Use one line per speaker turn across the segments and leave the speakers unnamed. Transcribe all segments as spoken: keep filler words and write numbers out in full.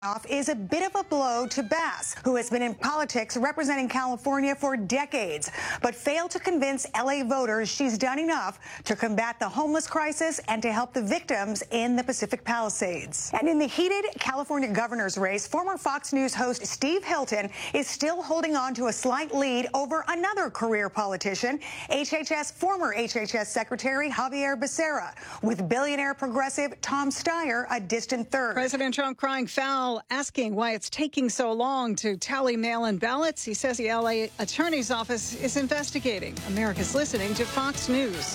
Off is a bit of a blow to Bass, who has been in politics representing California for decades, but failed to convince L A voters she's done enough to combat the homeless crisis and to help the victims in the Pacific Palisades. And in the heated California governor's race, former Fox News host Steve Hilton is still holding on to a slight lead over another career politician, H H S former H H S Secretary Xavier Becerra, with billionaire progressive Tom Steyer a distant third.
President Trump crying foul, asking why it's taking so long to tally mail-in ballots. He says the L A Attorney's Office is investigating. America's listening to Fox News.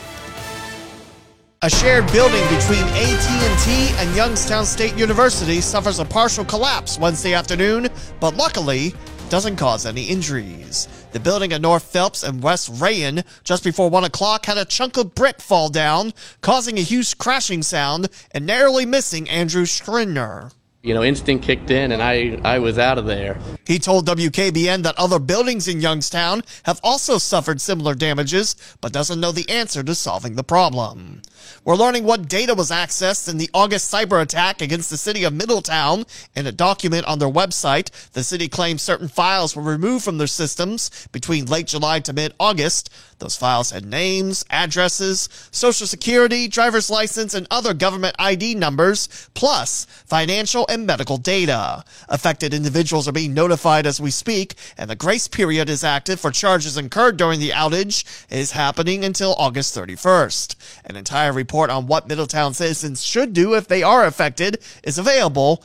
A shared building between A T and T and Youngstown State University suffers a partial collapse Wednesday afternoon, but luckily doesn't cause any injuries. The building at North Phelps and West Rayon just before one o'clock had a chunk of brick fall down, causing a huge crashing sound and narrowly missing Andrew Schrinner.
You know, instinct kicked in and I, I was out of there.
He told W K B N that other buildings in Youngstown have also suffered similar damages, but doesn't know the answer to solving the problem. We're learning what data was accessed in the August cyber attack against the city of Middletown. In a document on their website, the city claims certain files were removed from their systems between late July to mid-August. Those files had names, addresses, social security, driver's license, and other government I D numbers, plus financial and medical data. Affected individuals are being notified as we speak, and the grace period is active for charges incurred during the outage. It is happening until August thirty-first. An entire report on what Middletown citizens should do if they are affected is available.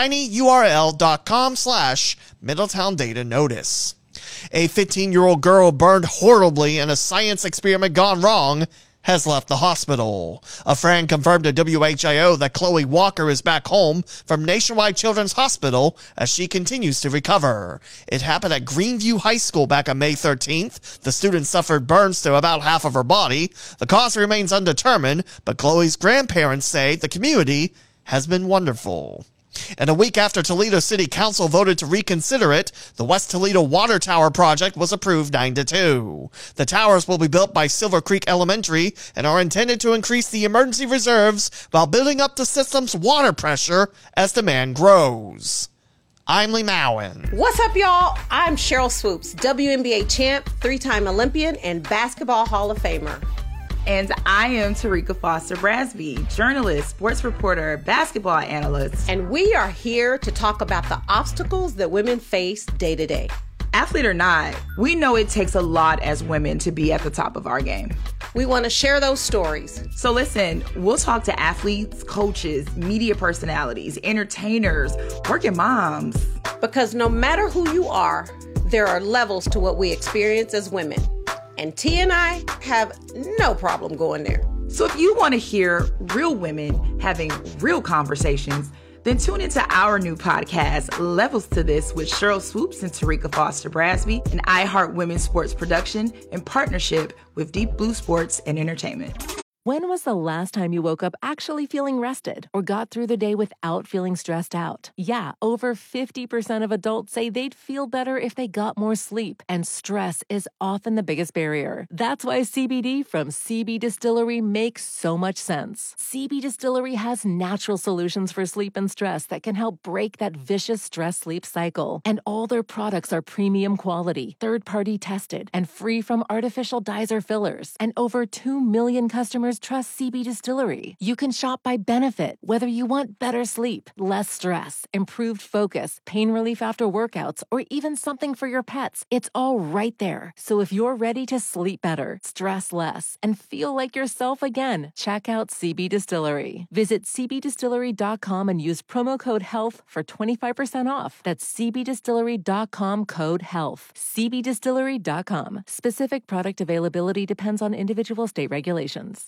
tinyurl.com slash Middletown Data Notice. A fifteen-year-old girl burned horribly in a science experiment gone wrong has left the hospital. A friend confirmed to W H I O that Chloe Walker is back home from Nationwide Children's Hospital as she continues to recover. It happened at Greenview High School back on May thirteenth. The student suffered burns to about half of her body. The cause remains undetermined, but Chloe's grandparents say the community has been wonderful. And a week after Toledo City Council voted to reconsider it, the West Toledo Water Tower project was approved nine to two. The towers will be built by Silver Creek Elementary and are intended to increase the emergency reserves while building up the system's water pressure as demand grows. I'm Lee Mowen.
What's up, y'all? I'm Cheryl Swoops, W N B A champ, three-time Olympian, and Basketball Hall of Famer.
And I am Tarika Foster Brasby, journalist, sports reporter, basketball analyst.
And we are here to talk about the obstacles that women face day to day.
Athlete or not, we know it takes a lot as women to be at the top of our game.
We want to share those stories.
So listen, we'll talk to athletes, coaches, media personalities, entertainers, working moms.
Because no matter who you are, there are levels to what we experience as women. And T and I have no problem going there.
So if you want to hear real women having real conversations, then tune into our new podcast, Levels to This, with Cheryl Swoops and Tarika Foster Brasby, an iHeart Women's Sports production in partnership with Deep Blue Sports and Entertainment.
When was the last time you woke up actually feeling rested or got through the day without feeling stressed out? Yeah, over fifty percent of adults say they'd feel better if they got more sleep, and stress is often the biggest barrier. That's why C B D from C B Distillery makes so much sense. C B Distillery has natural solutions for sleep and stress that can help break that vicious stress-sleep cycle. And all their products are premium quality, third-party tested, and free from artificial dyes or fillers. And over two million customers trust C B Distillery. You can shop by benefit, whether you want better sleep, less stress, improved focus, pain relief after workouts, or even something for your pets. It's all right there. So if you're ready to sleep better, stress less, and feel like yourself again, check out C B Distillery. Visit c b distillery dot com and use promo code HEALTH for twenty-five percent off. That's c b distillery dot com code HEALTH. c b distillery dot com. Specific product availability depends on individual state regulations.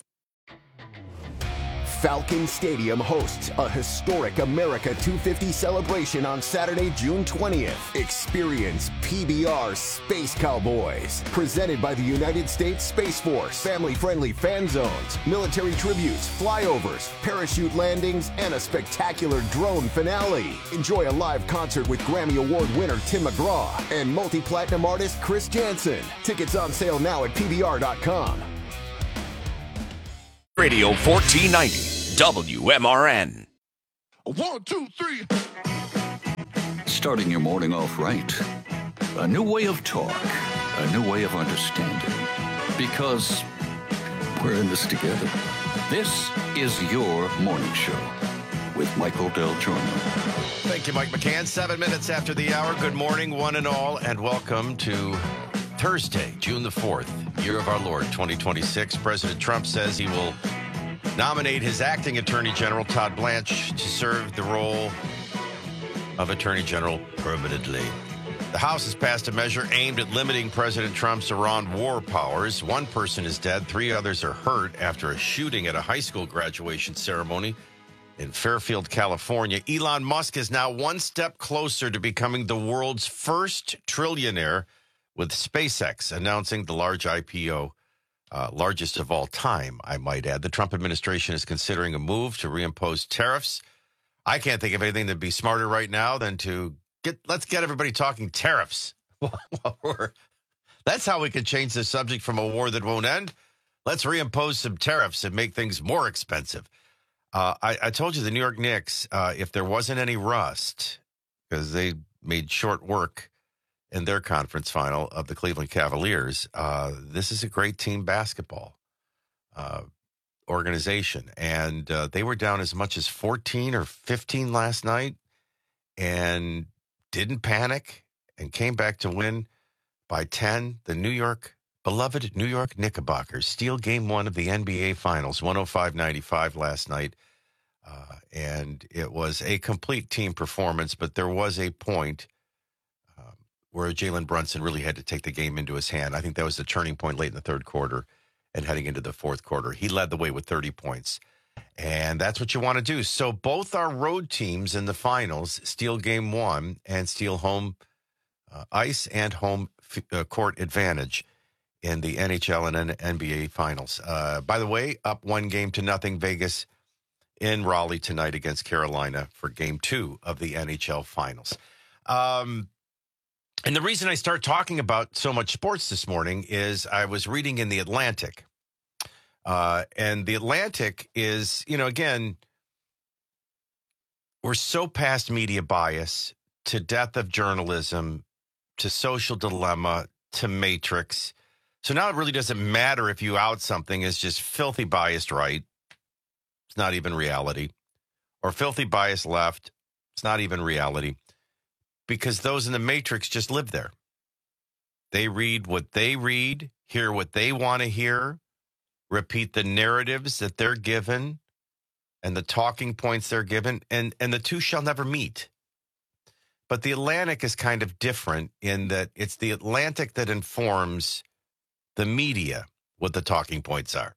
Falcon Stadium hosts a historic America two fifty celebration on Saturday, June twentieth. Experience P B R Space Cowboys, presented by the United States Space Force. Family-friendly fan zones, military tributes, flyovers, parachute landings, and a spectacular drone finale. Enjoy a live concert with Grammy Award winner Tim McGraw and multi-platinum artist Chris Jansen. Tickets on sale now at P B R dot com.
Radio fourteen ninety, W M R N.
One, two, three.
starting your morning off right. A new way of talk, a new way of understanding. Because we're in this together. This is your morning show with Michael Del Giorno.
Thank you, Mike McCann. Seven minutes after the hour. Good morning, one and all, and welcome to Thursday, June the fourth, year of our Lord, twenty twenty-six. President Trump says he will nominate his acting Attorney General, Todd Blanche, to serve the role of Attorney General permanently. The House has passed a measure aimed at limiting President Trump's Iran war powers. One person is dead. Three others are hurt after a shooting at a high school graduation ceremony in Fairfield, California. Elon Musk is now one step closer to becoming the world's first trillionaire with SpaceX announcing the large I P O, uh, largest of all time, I might add. The Trump administration is considering a move to reimpose tariffs. I can't think of anything that'd be smarter right now than to get, let's get everybody talking tariffs. That's how we could change the subject from a war that won't end. Let's reimpose some tariffs and make things more expensive. Uh, I, I told you the New York Knicks, uh, if there wasn't any rust, because they made short work in their conference final of the Cleveland Cavaliers, uh, this is a great team basketball uh, organization. And uh, they were down as much as fourteen or fifteen last night and didn't panic and came back to win by ten. The New York, beloved New York Knickerbockers steal game one of the N B A Finals, one oh five ninety-five last night. Uh, and it was a complete team performance, but there was a point um, where Jalen Brunson really had to take the game into his hand. I think that was the turning point late in the third quarter and heading into the fourth quarter. He led the way with thirty points. And that's what you want to do. So both our road teams in the finals steal game one and steal home uh, ice and home f- uh, court advantage in the N H L and N B A finals. Uh, by the way, up one game to nothing, Vegas in Raleigh tonight against Carolina for game two of the N H L finals. Um, and the reason I start talking about so much sports this morning is I was reading in The Atlantic. Uh, and The Atlantic is, you know, again, we're so past media bias to death of journalism, to social dilemma, to Matrix. So now it really doesn't matter if you out something as just filthy biased right. It's not even reality. Or filthy biased left. It's not even reality. Because those in the Matrix just live there. They read what they read, hear what they want to hear, repeat the narratives that they're given and the talking points they're given, and, and the two shall never meet. But The Atlantic is kind of different in that it's The Atlantic that informs the media what the talking points are.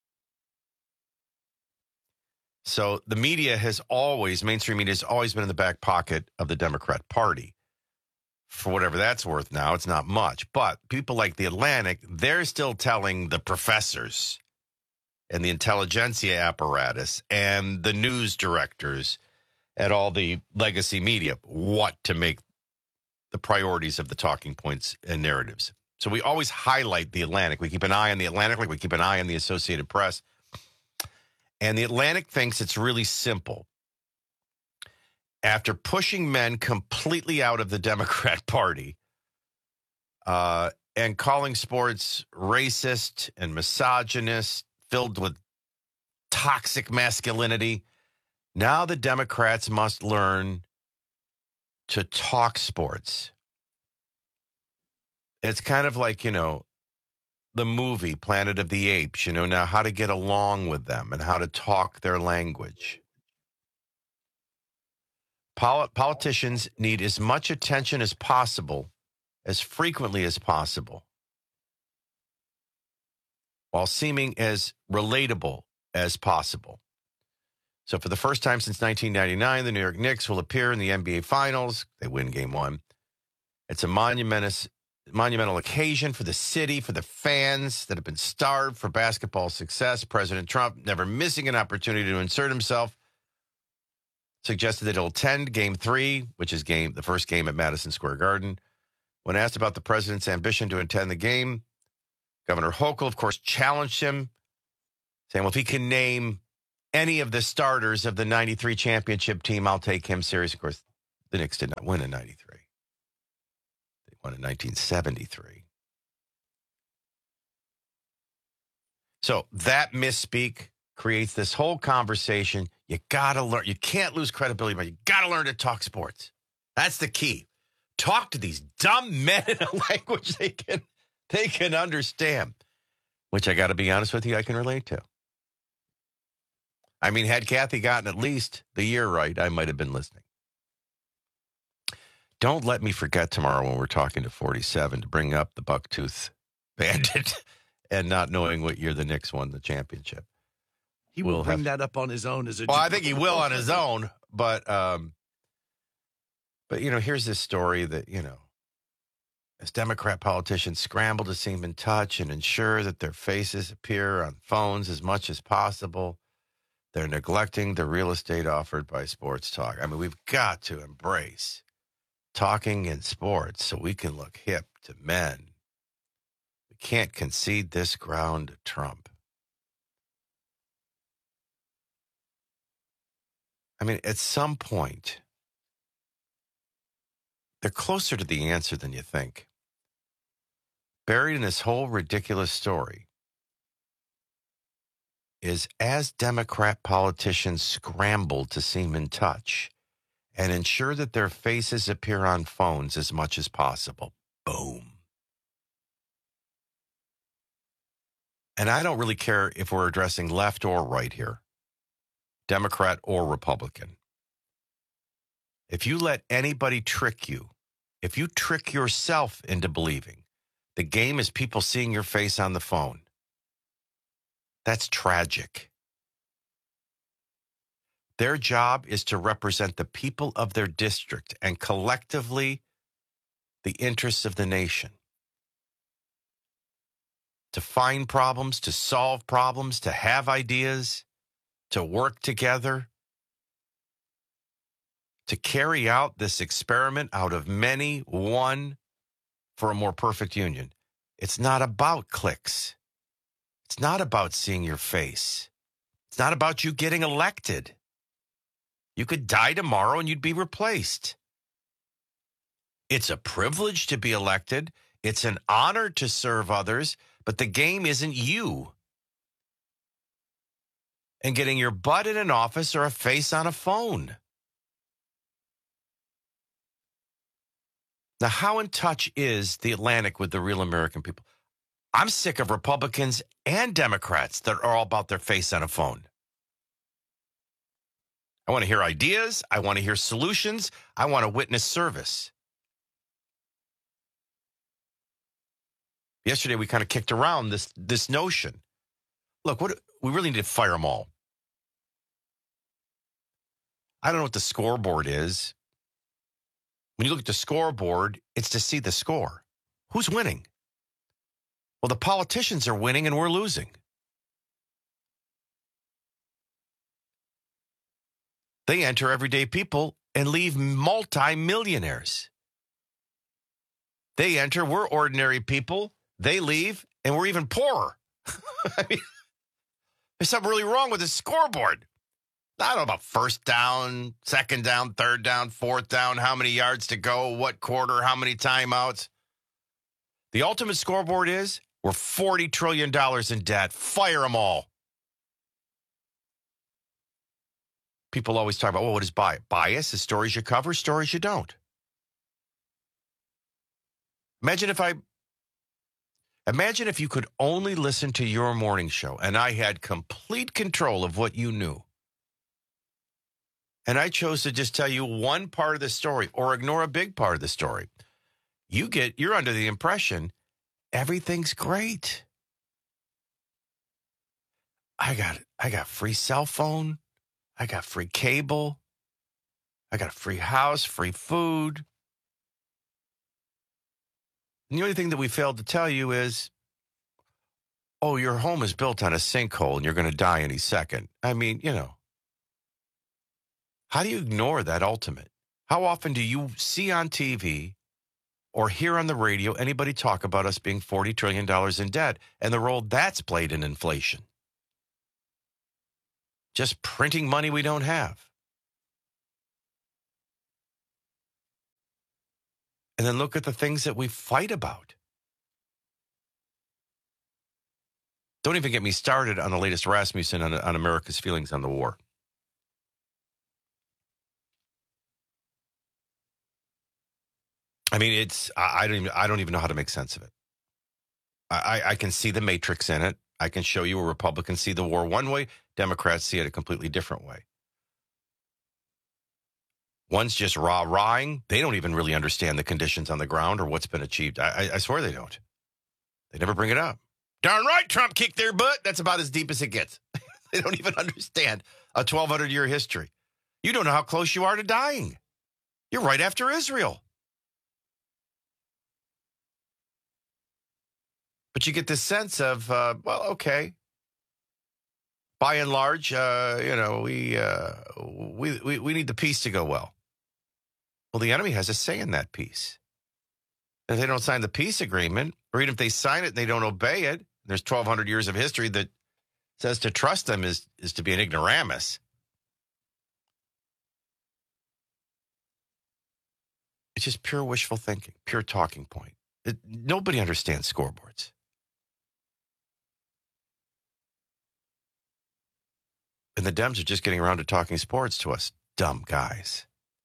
So the media has always, mainstream media has always been in the back pocket of the Democrat Party. For whatever that's worth now, it's not much. But people like The Atlantic, they're still telling the professors and the intelligentsia apparatus and the news directors at all the legacy media what to make the priorities of the talking points and narratives. So we always highlight The Atlantic. We keep an eye on The Atlantic like we keep an eye on the Associated Press. And The Atlantic thinks it's really simple. After pushing men completely out of the Democrat Party uh, and calling sports racist and misogynist, filled with toxic masculinity, now the Democrats must learn to talk sports. It's kind of like, you know, the movie Planet of the Apes, you know, now how to get along with them and how to talk their language. Pol- politicians need as much attention as possible, as frequently as possible, while seeming as relatable as possible. So for the first time since nineteen ninety-nine, the New York Knicks will appear in the N B A Finals. They win game one. It's a monumentous monumental occasion for the city, for the fans that have been starved for basketball success. President Trump, never missing an opportunity to insert himself, suggested that he'll attend game three, which is game the first game at Madison Square Garden. When asked about the president's ambition to attend the game, Governor Hochul, of course, challenged him, saying, well, if he can name any of the starters of the ninety-three championship team, I'll take him serious. Of course, The Knicks did not win in ninety-three. They won in nineteen seventy-three. So that misspeak creates this whole conversation. You got to learn. You can't lose credibility, but you got to learn to talk sports. That's the key. Talk to these dumb men in a language they can they can understand, which I got to be honest with you, I can relate to. I mean, had Kathy gotten at least the year right, I might have been listening. Don't let me forget tomorrow when we're talking to forty-seven to bring up the Bucktooth Bandit and not knowing what year the Knicks won the championship.
He will
we'll
bring
have,
that up on his own as a.
Well, I think he will on his own, but um, but you know, here's this story that you know, as Democrat politicians scramble to seem in touch and ensure that their faces appear on phones as much as possible, they're neglecting the real estate offered by sports talk. I mean, we've got to embrace talking in sports so we can look hip to men. We can't concede this ground to Trump. I mean, at some point, they're closer to the answer than you think. Buried in this whole ridiculous story is as Democrat politicians scramble to seem in touch and ensure that their faces appear on phones as much as possible. Boom. And I don't really care if we're addressing left or right here, Democrat or Republican. If you let anybody trick you, if you trick yourself into believing the game is people seeing your face on the phone, that's tragic. Their job is to represent the people of their district and collectively the interests of the nation. To find problems, to solve problems, to have ideas, to work together, to carry out this experiment out of many, one for a more perfect union. It's not about clicks. It's not about seeing your face. It's not about you getting elected. You could die tomorrow and you'd be replaced. It's a privilege to be elected. It's an honor to serve others, but the game isn't you and getting your butt in an office or a face on a phone. Now, how in touch is the Atlantic with the real American people? I'm sick of Republicans and Democrats that are all about their face on a phone. I want to hear ideas. I want to hear solutions. I want to witness service. Yesterday, we kind of kicked around this, this notion. Look, what we really need to fire them all. I don't know what the scoreboard is. When you look at the scoreboard, it's to see the score. Who's winning? Well, the politicians are winning and we're losing. They enter everyday people and leave multi-millionaires. They enter, we're ordinary people. They leave, and we're even poorer. I mean, there's something really wrong with the scoreboard. I don't know about first down, second down, third down, fourth down, how many yards to go, what quarter, how many timeouts. The ultimate scoreboard is we're forty trillion dollars in debt. Fire them all. People always talk about, well, what is bias? Bias is stories you cover, stories you don't. Imagine if I, imagine if you could only listen to your morning show and I had complete control of what you knew. And I chose to just tell you one part of the story or ignore a big part of the story. You get, you're under the impression everything's great. I got, I got free cell phone. I got free cable. I got a free house, free food. And the only thing that we failed to tell you is, oh, your home is built on a sinkhole and you're going to die any second. I mean, you know, how do you ignore that ultimate? How often do you see on T V or hear on the radio anybody talk about us being forty trillion dollars in debt and the role that's played in inflation? Just printing money we don't have. And then look at the things that we fight about. Don't even get me started on the latest Rasmussen on, on America's feelings on the war. I mean, it's I, I don't even I don't even know how to make sense of it. I, I can see the matrix in it. I can show you a Republicans see the war one way, Democrats see it a completely different way. One's just rah-rahing. They don't even really understand the conditions on the ground or what's been achieved. I, I, I swear they don't. They never bring it up. Darn right, Trump kicked their butt. That's about as deep as it gets. They don't even understand a twelve hundred year history. You don't know how close you are to dying. You're right after Israel. But you get this sense of, uh, well, okay. By and large, uh, you know, we, uh, we we we need the peace to go well. Well, the enemy has a say in that peace. If they don't sign the peace agreement, or even if they sign it and they don't obey it, there's twelve hundred years of history that says to trust them is, is to be an ignoramus. It's just pure wishful thinking, pure talking point. It, nobody understands scoreboards. And the Dems are just getting around to talking sports to us dumb guys.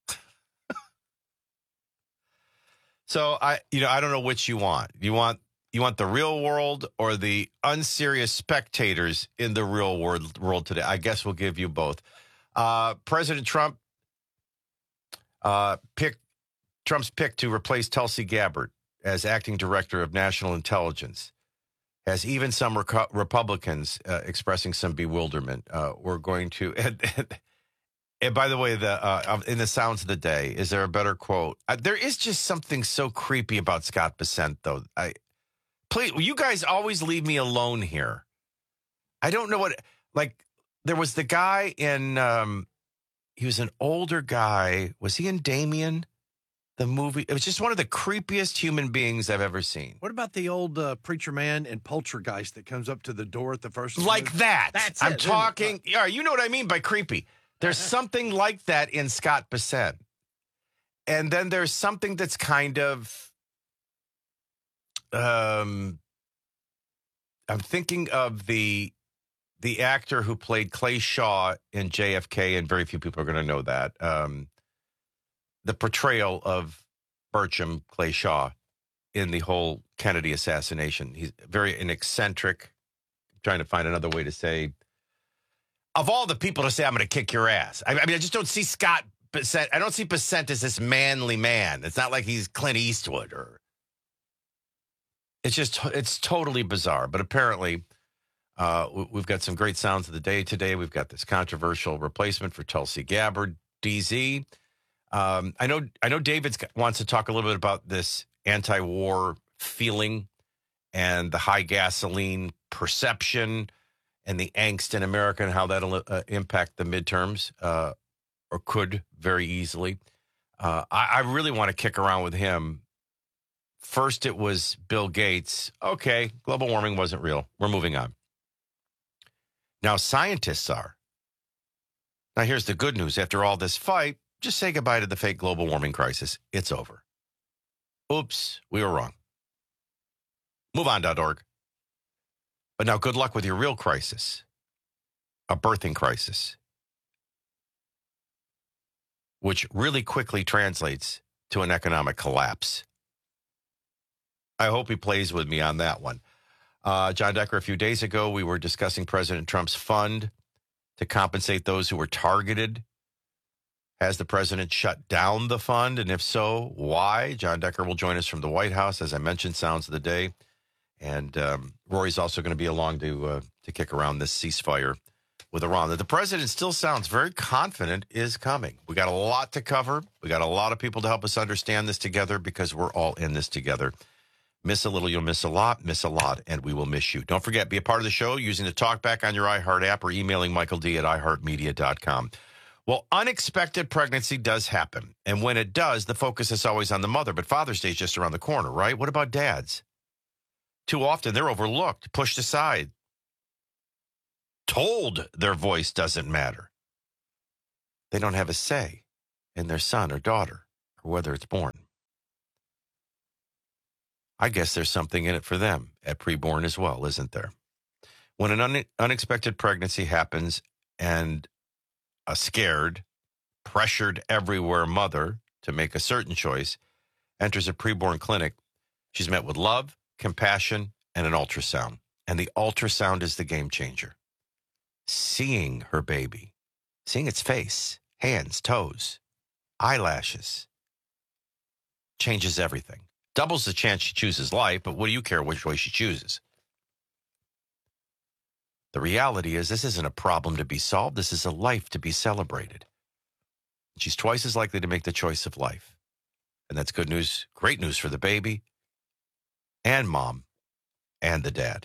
So I, you know, I don't know which you want. You want you want the real world or the unserious spectators in the real world world today? I guess we'll give you both. Uh, President Trump uh, picked Trump's pick to replace Tulsi Gabbard as acting director of national intelligence has even some reco- Republicans uh, expressing some bewilderment. Uh, we're going to. And, and, And by the way, the uh, in the sounds of the day, is there a better quote? Uh, there is just something so creepy about Scott Bessent, though. I please, you guys always leave me alone here. I don't know what. Like, there was the guy in. Um, he was an older guy. Was he in Damien, the movie? It was just one of the creepiest human beings I've ever seen.
What about the old uh, preacher man and Poltergeist that comes up to the door at the first?
Like
movie?
that.
That's
I'm
it,
talking. Yeah, you know what I mean by creepy. There's something like that in Scott Bessent. And then there's something that's kind of, um, I'm thinking of the the actor who played Clay Shaw in J F K, and very few people are going to know that. Um, the portrayal of Bertram Clay Shaw in the whole Kennedy assassination. He's very an eccentric, I'm trying to find another way to say, of all the people to say, I'm going to kick your ass. I, I mean, I just don't see Scott Bessent. I don't see Bessent as this manly man. It's not like he's Clint Eastwood or. It's just, it's totally bizarre. But apparently, uh, we've got some great sounds of the day today. We've got this controversial replacement for Tulsi Gabbard, D Z. Um, I know, I know David wants to talk a little bit about this anti-war feeling and the high gasoline perception and the angst in America and how that'll uh, impact the midterms, uh, or could very easily. Uh, I, I really want to kick around with him. First, it was Bill Gates. Okay, global warming wasn't real. We're moving on. Now, scientists are. Now, here's the good news. After all this fight, just say goodbye to the fake global warming crisis. It's over. Oops, we were wrong. move on dot org. But now good luck with your real crisis, a birthing crisis, which really quickly translates to an economic collapse. I hope he plays with me on that one. Uh, John Decker, a few days ago, we were discussing President Trump's fund to compensate those who were targeted. Has the president shut down the fund? And if so, why? John Decker will join us from the White House. As I mentioned, sounds of the day. And um, Rory's also going to be along to uh, to kick around this ceasefire with Iran that the president still sounds very confident is coming. We got a lot to cover. We got a lot of people to help us understand this together because we're all in this together. Miss a little, you'll miss a lot. Miss a lot, and we will miss you. Don't forget, be a part of the show using the talkback on your iHeart app or emailing Michael D at i heart media dot com. Well, unexpected pregnancy does happen. And when it does, the focus is always on the mother. But Father's Day is just around the corner, right? What about dads? Too often, they're overlooked, pushed aside, told their voice doesn't matter. They don't have a say in their son or daughter or whether it's born. I guess there's something in it for them at preborn as well, isn't there? When an un- unexpected pregnancy happens and a scared, pressured everywhere mother to make a certain choice enters a preborn clinic, she's met with love, compassion, and an ultrasound. And the ultrasound is the game changer. Seeing her baby, seeing its face, hands, toes, eyelashes, changes everything. Doubles the chance she chooses life, but what do you care which way she chooses? The reality is this isn't a problem to be solved. This is a life to be celebrated. She's twice as likely to make the choice of life. And that's good news, great news for the baby and mom and the dad.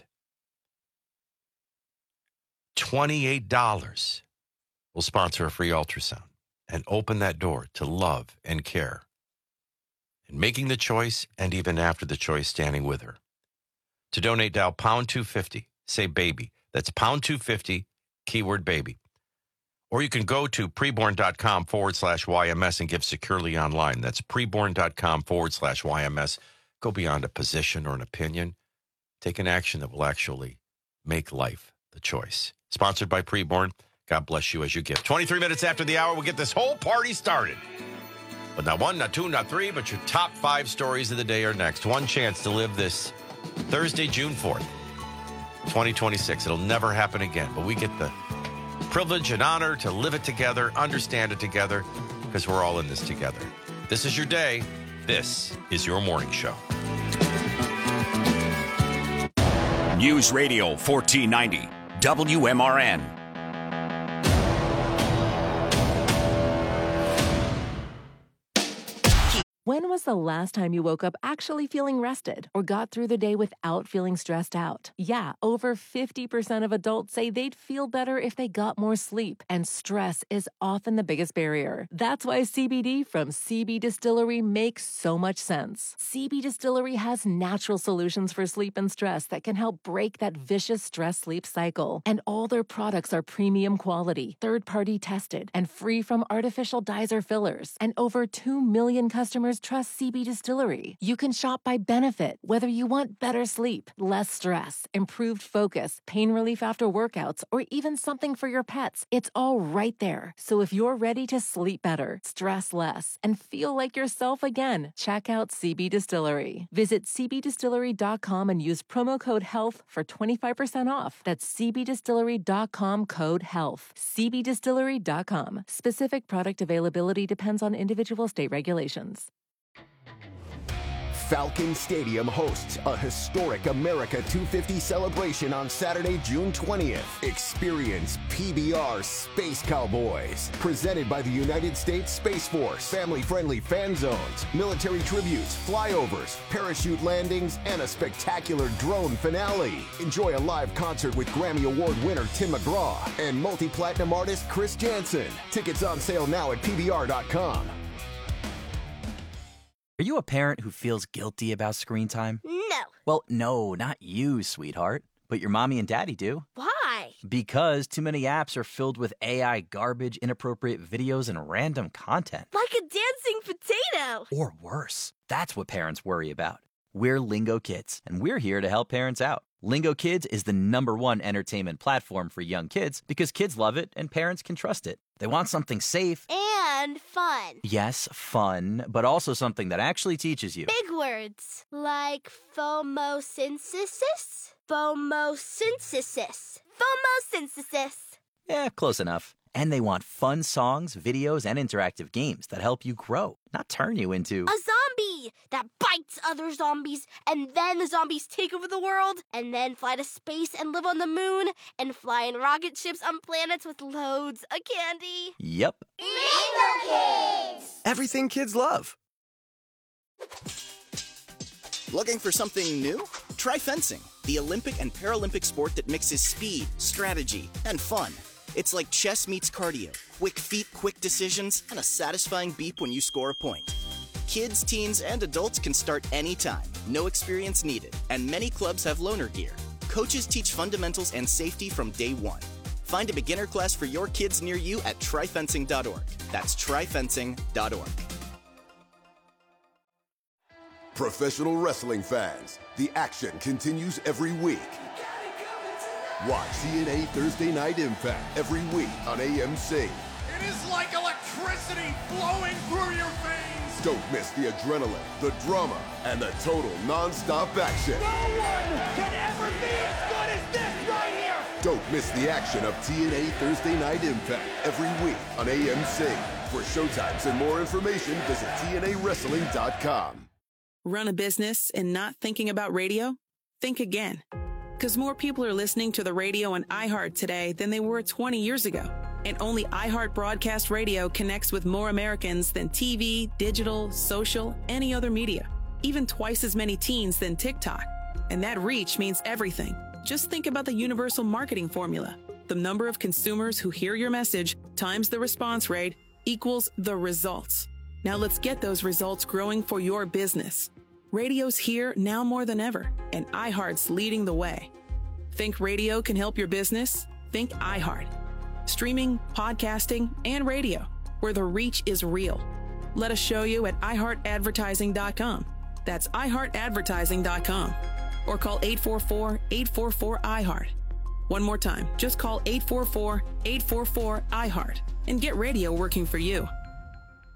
twenty-eight dollars will sponsor a free ultrasound and open that door to love and care. And making the choice and even after the choice, standing with her. To donate, dial pound two fifty, say baby. That's pound two fifty, keyword baby. Or you can go to preborn.com forward slash YMS and give securely online. That's preborn.com forward slash YMS. Go beyond a position or an opinion. Take an action that will actually make life the choice. Sponsored by Preborn. God bless you as you give. twenty-three minutes after the hour, we'll get this whole party started. But not one, not two, not three, but your top five stories of the day are next. One chance to live this Thursday, June fourth, twenty twenty-six. It'll never happen again, but we get the privilege and honor to live it together, understand it together, because we're all in this together. This is your day. This is your morning show.
News Radio fourteen ninety, W M R N.
When was the last time you woke up actually feeling rested or got through the day without feeling stressed out? Yeah, over fifty percent of adults say they'd feel better if they got more sleep, and stress is often the biggest barrier. That's why C B D from C B Distillery makes so much sense. C B Distillery has natural solutions for sleep and stress that can help break that vicious stress-sleep cycle. And all their products are premium quality, third-party tested, and free from artificial dyes or fillers. And over two million customers trust C B Distillery. You can shop by benefit, whether you want better sleep, less stress, improved focus, pain relief after workouts, or even something for your pets. It's all right there. So if you're ready to sleep better, stress less, and feel like yourself again, check out C B Distillery. Visit c b distillery dot com and use promo code HEALTH for twenty-five percent off. That's c b distillery dot com code HEALTH. c b distillery dot com. Specific product availability depends on individual state regulations.
Falcon Stadium hosts a historic America two fifty celebration on Saturday, June twentieth. Experience P B R Space Cowboys, presented by the United States Space Force. Family-friendly fan zones, military tributes, flyovers, parachute landings, and a spectacular drone finale. Enjoy a live concert with Grammy Award winner Tim McGraw and multi-platinum artist Chris Jansen. Tickets on sale now at P B R dot com.
Are you a parent who feels guilty about screen time?
No.
Well, no, not you, sweetheart. But your mommy and daddy do.
Why?
Because too many apps are filled with A I garbage, inappropriate videos, and random content.
Like a dancing potato.
Or worse. That's what parents worry about. We're Lingo Kids, and we're here to help parents out. Lingo Kids is the number one entertainment platform for young kids because kids love it and parents can trust it. They want something safe.
And fun.
Yes, fun, but also something that actually teaches you.
Big words. Like phomosynthesis? Phomosynthesis. Phomosynthesis.
Yeah, close enough. And they want fun songs, videos, and interactive games that help you grow, not turn you into...
a zombie that bites other zombies, and then the zombies take over the world, and then fly to space and live on the moon, and fly in rocket ships on planets with loads of candy.
Yep.
Lingo Kids!
Everything kids love. Looking for something new? Try fencing, the Olympic and Paralympic sport that mixes speed, strategy, and fun. It's like chess meets cardio. Quick feet, quick decisions, and a satisfying beep when you score a point. Kids, teens, and adults can start anytime. No experience needed. And many clubs have loaner gear. Coaches teach fundamentals and safety from day one. Find a beginner class for your kids near you at try fencing dot org. That's try fencing dot org.
Professional wrestling fans, the action continues every week. Watch T N A Thursday Night Impact every week on A M C.
It is like electricity flowing through your veins.
Don't miss the adrenaline, the drama, and the total non-stop action.
No one can ever be as good as this right here.
Don't miss the action of T N A Thursday Night Impact every week on A M C. For showtimes and more information, visit T N A wrestling dot com.
Run a business and not thinking about radio? Think again. Because more people are listening to the radio on iHeart today than they were twenty years ago. And only iHeart Broadcast Radio connects with more Americans than T V, digital, social, any other media. Even twice as many teens than TikTok. And that reach means everything. Just think about the universal marketing formula. The number of consumers who hear your message times the response rate equals the results. Now let's get those results growing for your business. Radio's here now more than ever, and iHeart's leading the way. Think radio can help your business? Think iHeart. Streaming, podcasting, and radio, where the reach is real. Let us show you at i heart advertising dot com. That's i heart advertising dot com. Or call eight four four, eight four four, I heart. One more time, just call eight four four, eight four four, I heart and get radio working for you.